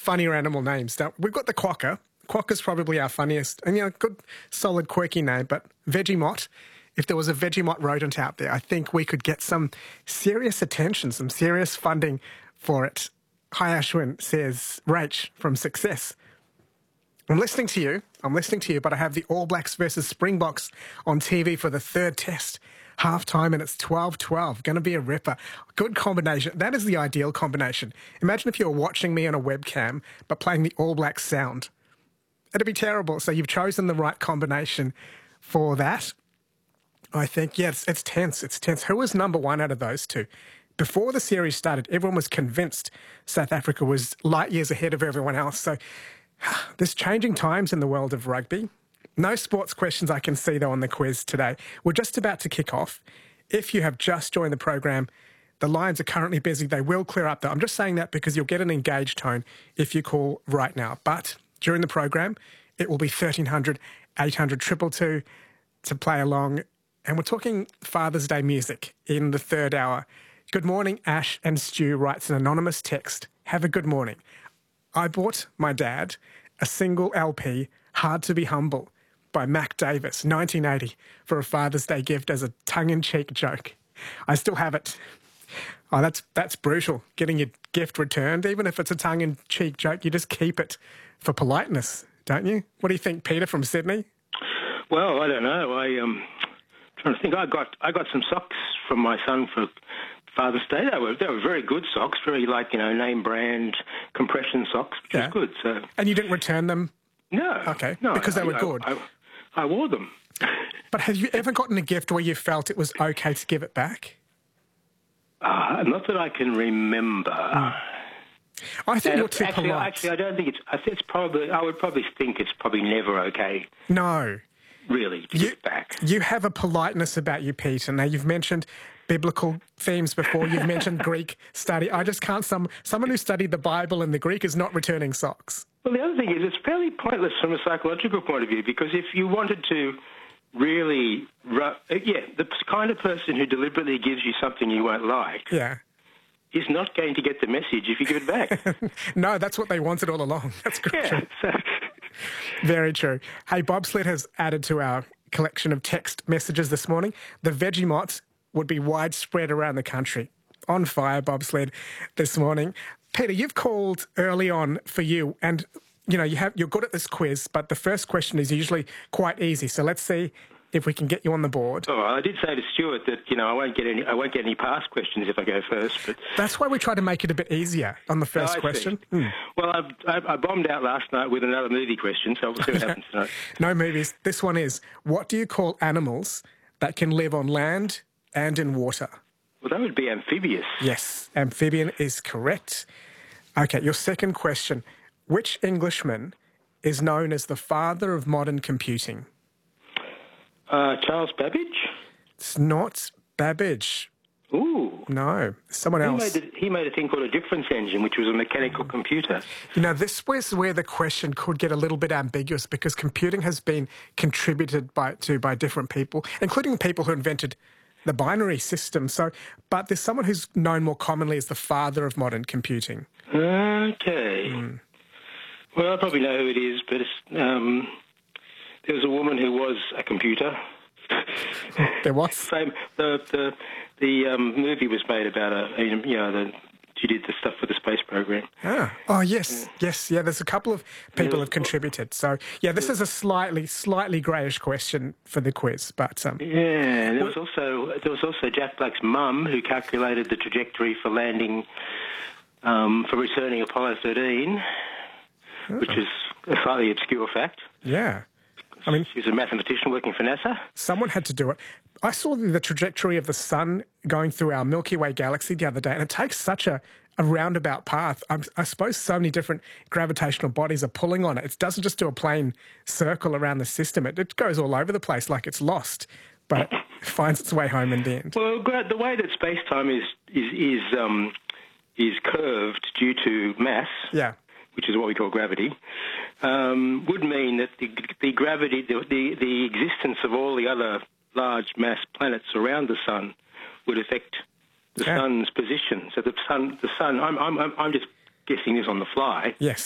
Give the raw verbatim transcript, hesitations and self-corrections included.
funnier animal names. Now, we've got the quokka. Quokka's probably our funniest, and, you know, good, solid, quirky name, but Vegemite, if there was a Vegemite rodent out there, I think we could get some serious attention, some serious funding for it. Hi, Ashwin, says Rach from Success. I'm listening to you. I'm listening to you, but I have the All Blacks versus Springboks on T V for the third test. Half time, and it's twelve twelve. Going to be a ripper. Good combination. That is the ideal combination. Imagine if you were watching me on a webcam, but playing the All Blacks sound. It'd be terrible. So you've chosen the right combination for that. I think, yeah, it's, it's tense. It's tense. Who was number one out of those two? Before the series started, everyone was convinced South Africa was light years ahead of everyone else. So there's changing times in the world of rugby. No sports questions I can see, though, on the quiz today. We're just about to kick off. If you have just joined the program, the lines are currently busy. They will clear up, though. I'm just saying that because you'll get an engaged tone if you call right now. But during the program, it will be thirteen hundred, eight hundred, two two two to play along. And we're talking Father's Day music in the third hour. Good morning, Ash and Stu writes an anonymous text. Have a good morning. I bought my dad a single L P, Hard to Be Humble, by Mac Davis, nineteen eighty, for a Father's Day gift as a tongue-in-cheek joke. I still have it. Oh, that's that's brutal, getting your gift returned. Even if it's a tongue-in-cheek joke, you just keep it for politeness, don't you? What do you think, Peter from Sydney? Well, I don't know. I um, trying to think. I got I got some socks from my son for Father's Day. They were they were very good socks, very like you know name brand compression socks, which Yeah. was good. So And you didn't return them? no, Okay, no, because they I- were I- good. I, I, wore them. But have you ever gotten a gift where you felt it was okay to give it back? Uh, not that I can remember. I think And you're too actually, polite. actually, I don't think it's. I think it's probably. I would probably think it's probably never okay, No. really, to You, give back. you have a politeness about you, Peter. Now, you've mentioned biblical themes before. You've mentioned Greek study. I just can't... Some Someone who studied the Bible and the Greek is not returning socks. Well, the other thing is it's fairly pointless from a psychological point of view because if you wanted to really, ru- yeah, the kind of person who deliberately gives you something you won't like Yeah. is not going to get the message if you give it back. No, that's what they wanted all along. That's good. yeah, so, Very true. Hey, Bobsled has added to our collection of text messages this morning. The Vegemite would be widespread around the country. On fire, Bobsled, this morning. Peter, you've called early on for you, and you know you have you're good at this quiz, but the first question is usually quite easy. So let's see if we can get you on the board. oh, I did say to Stuart that you know I won't get any I won't get any past questions if I go first. But That's why we try to make it a bit easier on the first Oh, I question. see. Hmm. Well, I, I, I bombed out last night with another movie question, so we'll see what happens tonight. No movies. This one is: what do you call animals that can live on land and in water? Well, that would be amphibious. Yes, amphibian is correct. Okay, your second question. Which Englishman is known as the father of modern computing? Uh, Charles Babbage. It's not Babbage. Ooh. No, someone He else. made, a, he made a thing called a difference engine, which was a mechanical computer. You know, this was where the question could get a little bit ambiguous because computing has been contributed by, to by different people, including people who invented the binary system. So, but there's someone who's known more commonly as the father of modern computing. Okay. Hmm. Well, I probably know who it is, but it's, um, there was a woman who was a computer. There was. Same. The the the um, movie was made about a you know the she did the stuff for the space program. Ah. Oh, yes, yes, yeah. There's a couple of people have contributed. So, yeah, this is a slightly, slightly greyish question for the quiz, but um, Yeah, and there was also there was also Jack Black's mum who calculated the trajectory for landing um, for returning Apollo thirteen, which is a slightly obscure fact. yeah. I mean, She was a mathematician working for NASA. someone had to do it. I saw the trajectory of the sun going through our Milky Way galaxy the other day, and it takes such a, a roundabout path. I, I suppose so many different gravitational bodies are pulling on it. It doesn't just do a plain circle around the system. It, it goes all over the place like it's lost, but it finds its way home in the end. Well, gra- the way that space-time is is is um, is curved due to mass, Yeah. which is what we call gravity, um, would mean that the, the gravity, the, the the existence of all the other large mass planets around the sun would affect the Yeah. sun's position. So the sun, the sun. I'm I'm I'm I'm just guessing this on the fly. Yes.